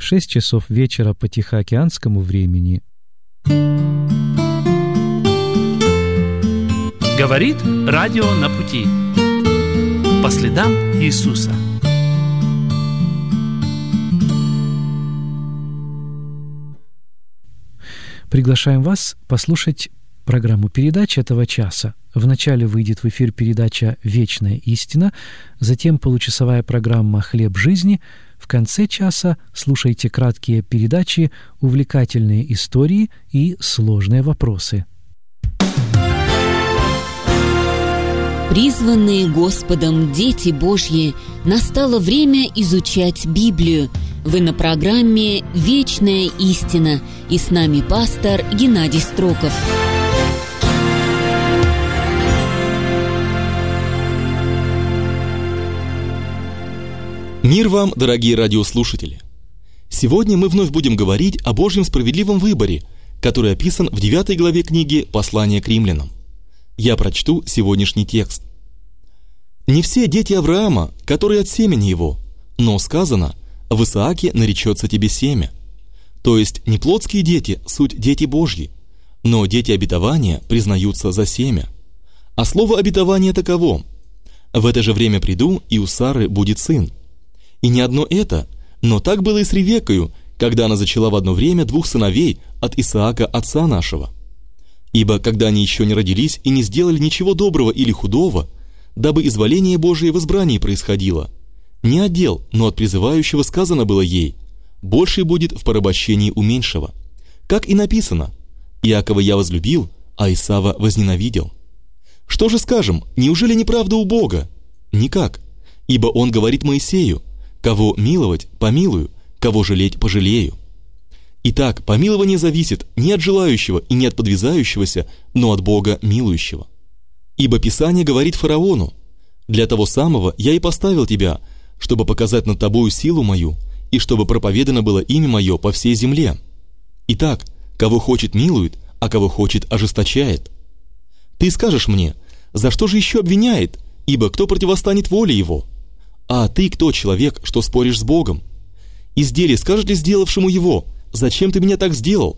6 часов вечера по Тихоокеанскому времени. Говорит радио на пути. По следам Иисуса. Приглашаем вас послушать программу передач этого часа. Вначале выйдет в эфир передача «Вечная истина», затем получасовая программа «Хлеб жизни». В конце часа слушайте краткие передачи, увлекательные истории и сложные вопросы. Призванные Господом дети Божьи, настало время изучать Библию. Вы на программе «Вечная истина», и с нами пастор Геннадий Строков. Мир вам, дорогие радиослушатели! Сегодня мы вновь будем говорить о Божьем справедливом выборе, который описан в 9 главе книги «Послание к римлянам». Я прочту сегодняшний текст. «Не все дети Авраама, которые от семени его, но сказано, в Исааке наречется тебе семя. То есть не плотские дети, суть дети Божьи, но дети обетования признаются за семя. А слово обетования таково: в это же время приду, и у Сары будет сын. И не одно это, но так было и с Ревеккою, когда она зачала в одно время 2 сыновей от Исаака отца нашего. Ибо когда они еще не родились и не сделали ничего доброго или худого, дабы изволение Божие в избрании происходило, не от дел, но от призывающего сказано было ей: больший будет в порабощении у меньшего. Как и написано: Иакова я возлюбил, а Исава возненавидел. Что же скажем, неужели неправда у Бога? Никак, ибо Он говорит Моисею: кого миловать, помилую, кого жалеть, пожалею. Итак, помилование зависит не от желающего и не от подвязающегося, но от Бога милующего. Ибо Писание говорит фараону: для того самого я и поставил тебя, чтобы показать над тобою силу мою, и чтобы проповедано было имя мое по всей земле. Итак, кого хочет милует, а кого хочет ожесточает. Ты скажешь мне: за что же еще обвиняет, ибо кто противостанет воле его? А ты кто, человек, что споришь с Богом? Изделие скажет ли сделавшему его: зачем ты меня так сделал?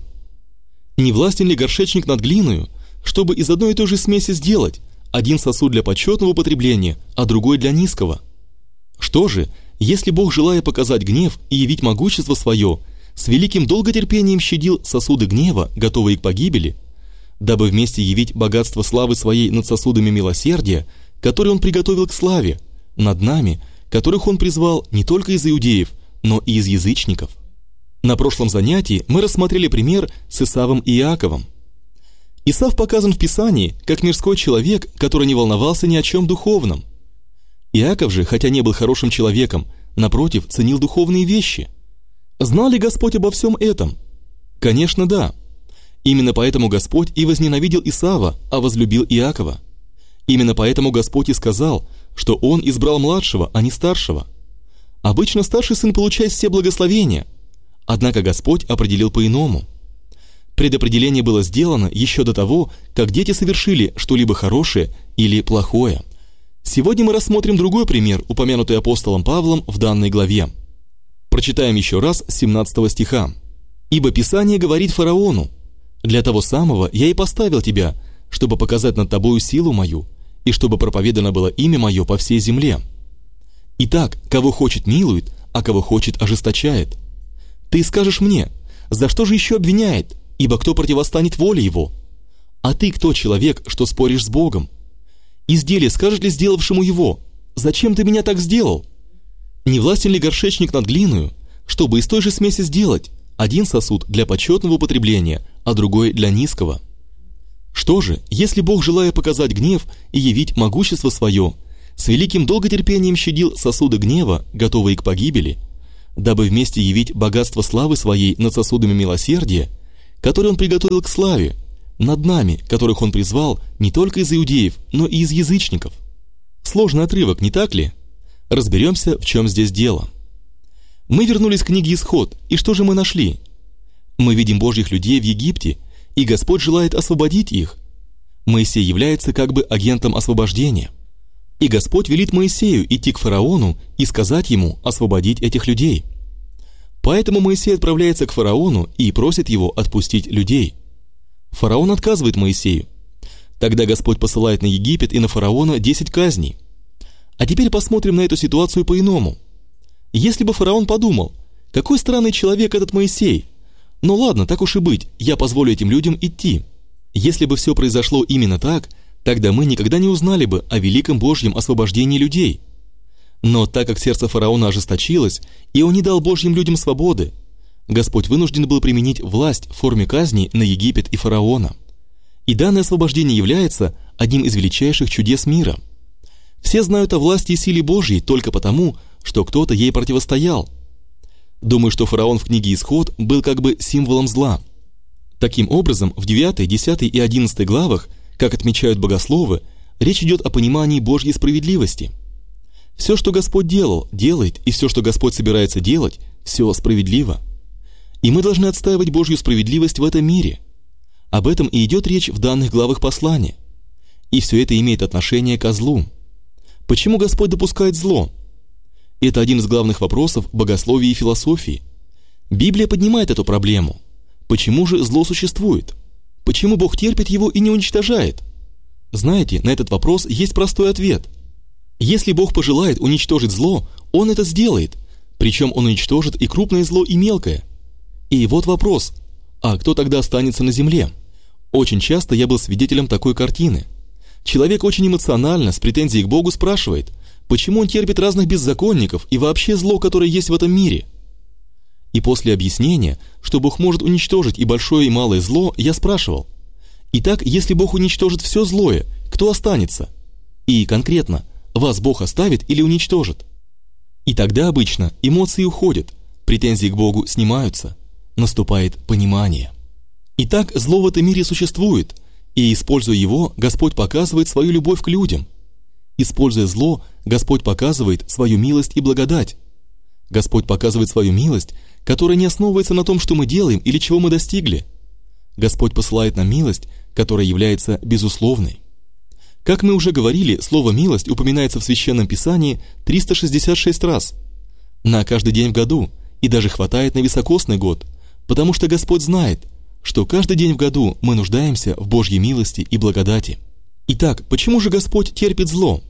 Не властен ли горшечник над глиною, чтобы из одной и той же смеси сделать один сосуд для почетного употребления, а другой для низкого? Что же, если Бог, желая показать гнев и явить могущество свое, с великим долготерпением щадил сосуды гнева, готовые к погибели, дабы вместе явить богатство славы своей над сосудами милосердия, которые Он приготовил к славе, над нами, которых Он призвал не только из иудеев, но и из язычников? На прошлом занятии мы рассмотрели пример с Исавом и Иаковом. Исав показан в Писании как мирской человек, который не волновался ни о чем духовном. Иаков же, хотя не был хорошим человеком, напротив, ценил духовные вещи. Знал ли Господь обо всем этом? Конечно, да. Именно поэтому Господь и возненавидел Исава, а возлюбил Иакова. Именно поэтому Господь и сказал, что Он избрал младшего, а не старшего. Обычно старший сын получает все благословения, однако Господь определил по-иному. Предопределение было сделано еще до того, как дети совершили что-либо хорошее или плохое. Сегодня мы рассмотрим другой пример, упомянутый апостолом Павлом в данной главе. Прочитаем еще раз с 17 стиха. «Ибо Писание говорит фараону: для того самого я и поставил тебя, чтобы показать над тобою силу мою, и чтобы проповедано было имя мое по всей земле. Итак, кого хочет милует, а кого хочет ожесточает. Ты скажешь мне: за что же еще обвиняет, ибо кто противостанет воле его? А ты кто, человек, что споришь с Богом? Изделие скажет ли сделавшему его: зачем ты меня так сделал? Не властен ли горшечник над глиною, чтобы из той же смеси сделать один сосуд для почетного употребления, а другой для низкого? Что же, если Бог, желая показать гнев и явить могущество свое, с великим долготерпением щадил сосуды гнева, готовые к погибели, дабы вместе явить богатство славы своей над сосудами милосердия, которые Он приготовил к славе, над нами, которых Он призвал не только из иудеев, но и из язычников? Сложный отрывок, не так ли? Разберемся, в чем здесь дело. Мы вернулись к книге «Исход», и что же мы нашли? Мы видим Божьих людей в Египте, и Господь желает освободить их. Моисей является как бы агентом освобождения. И Господь велит Моисею идти к фараону и сказать ему освободить этих людей. Поэтому Моисей отправляется к фараону и просит его отпустить людей. Фараон отказывает Моисею. Тогда Господь посылает на Египет и на фараона 10 казней. А теперь посмотрим на эту ситуацию по-иному. Если бы фараон подумал: какой странный человек этот Моисей, но ладно, так уж и быть, я позволю этим людям идти. Если бы все произошло именно так, тогда мы никогда не узнали бы о великом Божьем освобождении людей. Но так как сердце фараона ожесточилось, и он не дал Божьим людям свободы, Господь вынужден был применить власть в форме казни на Египет и фараона. И данное освобождение является одним из величайших чудес мира. Все знают о власти и силе Божьей только потому, что кто-то ей противостоял. Думаю, что фараон в книге «Исход» был как бы символом зла. Таким образом, в 9, 10 и 11 главах, как отмечают богословы, речь идет о понимании Божьей справедливости. Все, что Господь делал, делает, и все, что Господь собирается делать, все справедливо. И мы должны отстаивать Божью справедливость в этом мире. Об этом и идет речь в данных главах послания. И все это имеет отношение ко злу. Почему Господь допускает зло? Это один из главных вопросов богословия и философии. Библия поднимает эту проблему. Почему же зло существует? Почему Бог терпит его и не уничтожает? Знаете, на этот вопрос есть простой ответ. Если Бог пожелает уничтожить зло, Он это сделает, причем Он уничтожит и крупное зло, и мелкое. И вот вопрос: а кто тогда останется на земле? Очень часто я был свидетелем такой картины. Человек очень эмоционально, с претензией к Богу спрашивает, почему Он терпит разных беззаконников и вообще зло, которое есть в этом мире. И после объяснения, что Бог может уничтожить и большое, и малое зло, я спрашивал: итак, если Бог уничтожит все злое, кто останется? И конкретно, вас Бог оставит или уничтожит? И тогда обычно эмоции уходят, претензии к Богу снимаются, наступает понимание. Итак, зло в этом мире существует, и, используя его, Господь показывает свою любовь к людям. Используя зло, Господь показывает свою милость и благодать. Господь показывает свою милость, которая не основывается на том, что мы делаем или чего мы достигли. Господь посылает нам милость, которая является безусловной. Как мы уже говорили, слово «милость» упоминается в Священном Писании 366 раз. На каждый день в году, и даже хватает на високосный год, потому что Господь знает, что каждый день в году мы нуждаемся в Божьей милости и благодати. Итак, почему же Господь терпит зло?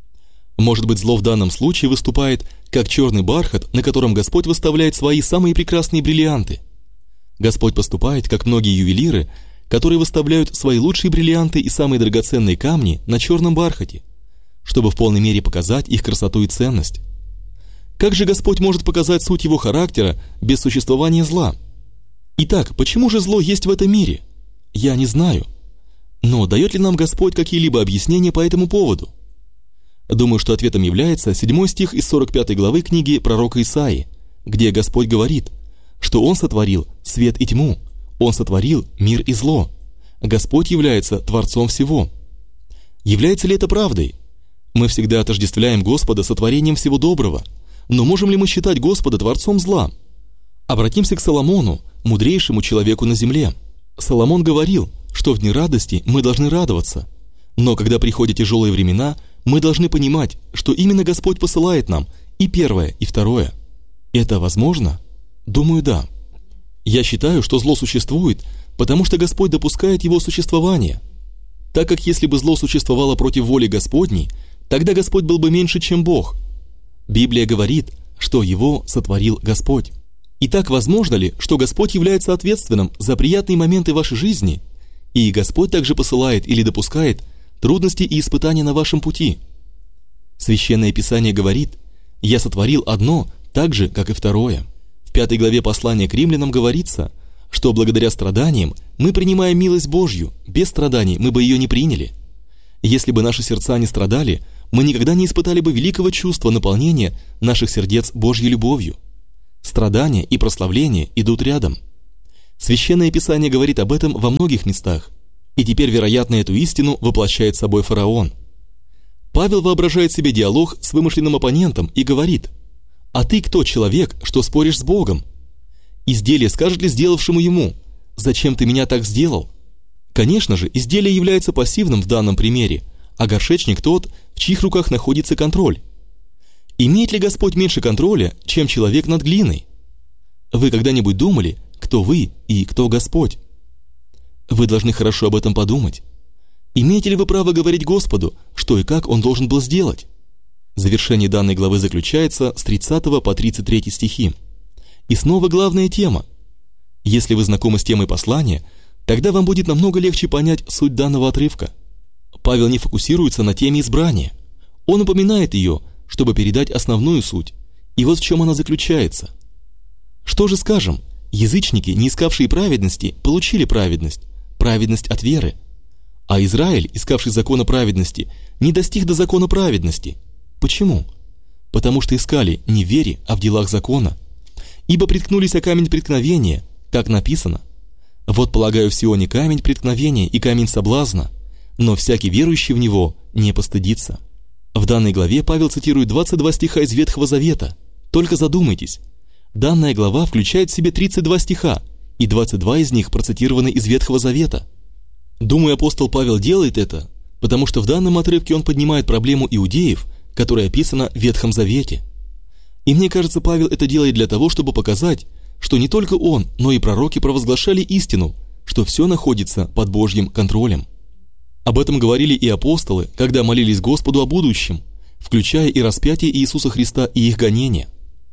Может быть, зло в данном случае выступает как черный бархат, на котором Господь выставляет свои самые прекрасные бриллианты. Господь поступает, как многие ювелиры, которые выставляют свои лучшие бриллианты и самые драгоценные камни на черном бархате, чтобы в полной мере показать их красоту и ценность. Как же Господь может показать суть Его характера без существования зла? Итак, почему же зло есть в этом мире? Я не знаю. Но дает ли нам Господь какие-либо объяснения по этому поводу? Думаю, что ответом является 7 стих из 45 главы книги пророка Исаии, где Господь говорит, что Он сотворил свет и тьму, Он сотворил мир и зло. Господь является Творцом всего. Является ли это правдой? Мы всегда отождествляем Господа с творением всего доброго, но можем ли мы считать Господа Творцом зла? Обратимся к Соломону, мудрейшему человеку на земле. Соломон говорил, что в дни радости мы должны радоваться, но когда приходят тяжелые времена, мы должны понимать, что именно Господь посылает нам и первое, и второе. Это возможно? Думаю, да. Я считаю, что зло существует, потому что Господь допускает его существование. Так как если бы зло существовало против воли Господней, тогда Господь был бы меньше, чем Бог. Библия говорит, что его сотворил Господь. Итак, возможно ли, что Господь является ответственным за приятные моменты вашей жизни, и Господь также посылает или допускает трудности и испытания на вашем пути? Священное Писание говорит: «Я сотворил одно так же, как и второе». В 5 главе послания к римлянам говорится, что благодаря страданиям мы принимаем милость Божью, без страданий мы бы ее не приняли. Если бы наши сердца не страдали, мы никогда не испытали бы великого чувства наполнения наших сердец Божьей любовью. Страдания и прославление идут рядом. Священное Писание говорит об этом во многих местах, и теперь, вероятно, эту истину воплощает собой фараон. Павел воображает себе диалог с вымышленным оппонентом и говорит: «А ты кто, человек, что споришь с Богом? Изделие скажет ли сделавшему ему: зачем ты меня так сделал?» Конечно же, изделие является пассивным в данном примере, а горшечник тот, в чьих руках находится контроль. Имеет ли Господь меньше контроля, чем человек над глиной? Вы когда-нибудь думали, кто вы и кто Господь? Вы должны хорошо об этом подумать. Имеете ли вы право говорить Господу, что и как Он должен был сделать? Завершение данной главы заключается с 30 по 33 стихи. И снова главная тема. Если вы знакомы с темой послания, тогда вам будет намного легче понять суть данного отрывка. Павел не фокусируется на теме избрания. Он упоминает ее, чтобы передать основную суть. И вот в чем она заключается. Что же скажем? Язычники, не искавшие праведности, получили праведность, праведность от веры. А Израиль, искавший закона праведности, не достиг до закона праведности. Почему? Потому что искали не в вере, а в делах закона. Ибо приткнулись о камень преткновения, как написано: «Вот полагаю в Сионе камень преткновения и камень соблазна, но всякий верующий в него не постыдится». В данной главе Павел цитирует 22 стиха из Ветхого Завета. Только задумайтесь, данная глава включает в себе 32 стиха, и 22 из них процитированы из Ветхого Завета. Думаю, апостол Павел делает это, потому что в данном отрывке он поднимает проблему иудеев, которая описана в Ветхом Завете. И мне кажется, Павел это делает для того, чтобы показать, что не только он, но и пророки провозглашали истину, что все находится под Божьим контролем. Об этом говорили и апостолы, когда молились Господу о будущем, включая и распятие Иисуса Христа и их гонение.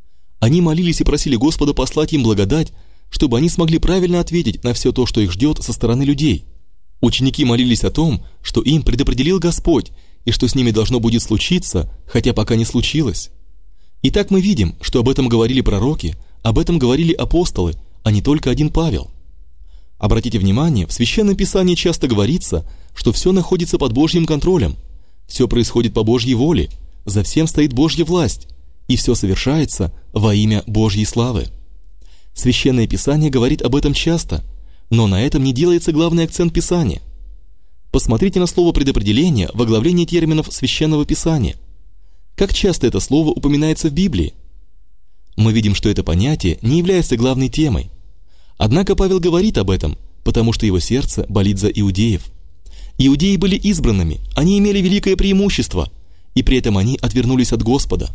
Они молились и просили Господа послать им благодать, чтобы они смогли правильно ответить на все то, что их ждет со стороны людей. Ученики молились о том, что им предопределил Господь, и что с ними должно будет случиться, хотя пока не случилось. Итак, мы видим, что об этом говорили пророки, об этом говорили апостолы, а не только один Павел. Обратите внимание, в Священном Писании часто говорится, что все находится под Божьим контролем, все происходит по Божьей воле, за всем стоит Божья власть, и все совершается во имя Божьей славы. Священное Писание говорит об этом часто, но на этом не делается главный акцент Писания. Посмотрите на слово «предопределение» в оглавлении терминов Священного Писания. Как часто это слово упоминается в Библии? Мы видим, что это понятие не является главной темой. Однако Павел говорит об этом, потому что его сердце болит за иудеев. Иудеи были избранными, они имели великое преимущество, и при этом они отвернулись от Господа.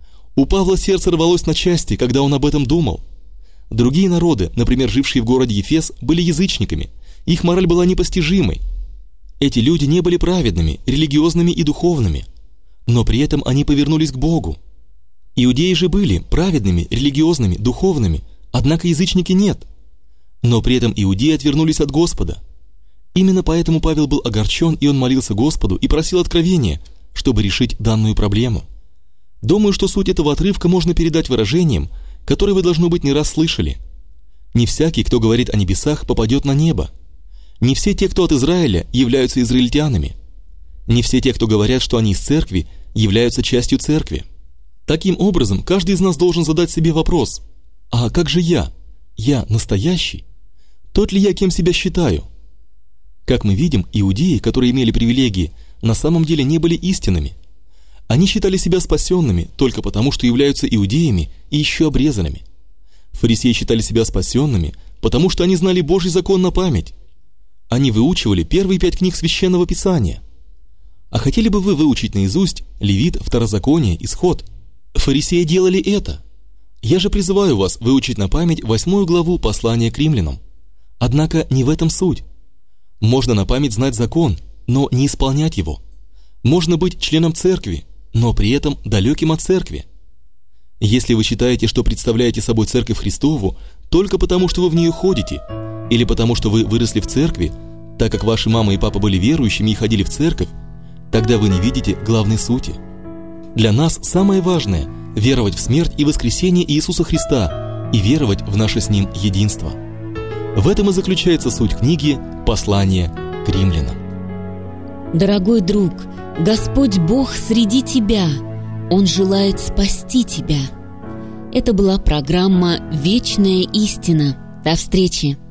У Павла сердце рвалось на части, когда он об этом думал. Другие народы, например, жившие в городе Ефес, были язычниками, их мораль была непостижимой. Эти люди не были праведными, религиозными и духовными, но при этом они повернулись к Богу. Иудеи же были праведными, религиозными, духовными, однако язычники нет. Но при этом иудеи отвернулись от Господа. Именно поэтому Павел был огорчен, и он молился Господу и просил откровения, чтобы решить данную проблему. Думаю, что суть этого отрывка можно передать выражением, которое вы, должно быть, не раз слышали. Не всякий, кто говорит о небесах, попадет на небо. Не все те, кто от Израиля, являются израильтянами. Не все те, кто говорят, что они из церкви, являются частью церкви. Таким образом, каждый из нас должен задать себе вопрос: а как же я? Я настоящий? Тот ли я, кем себя считаю? Как мы видим, иудеи, которые имели привилегии, на самом деле не были истинными. Они считали себя спасенными только потому, что являются иудеями и еще обрезанными. Фарисеи считали себя спасенными, потому что они знали Божий закон на память. Они выучивали первые 5 книг Священного Писания. А хотели бы вы выучить наизусть Левит, Второзаконие, Исход? Фарисеи делали это. Я же призываю вас выучить на память 8 главу послания к римлянам. Однако не в этом суть. Можно на память знать закон, но не исполнять его. Можно быть членом церкви, но при этом далеким от церкви. Если вы считаете, что представляете собой церковь Христову только потому, что вы в нее ходите, или потому, что вы выросли в церкви, так как ваши мама и папа были верующими и ходили в церковь, тогда вы не видите главной сути. Для нас самое важное – веровать в смерть и воскресение Иисуса Христа и веровать в наше с Ним единство. В этом и заключается суть книги «Послание к римлянам». Дорогой друг, Господь Бог среди тебя. Он желает спасти тебя. Это была программа «Вечная истина». До встречи!